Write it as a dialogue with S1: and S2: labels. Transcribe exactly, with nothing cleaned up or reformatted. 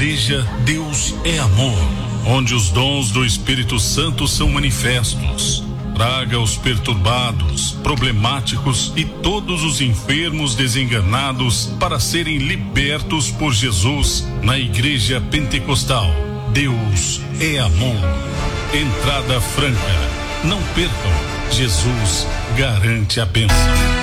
S1: Igreja Deus é Amor, onde os dons do Espírito Santo são manifestos. Traga os perturbados, problemáticos e todos os enfermos desenganados para serem libertos por Jesus na Igreja Pentecostal. Deus é Amor. Entrada franca. Não percam. Jesus garante a bênção.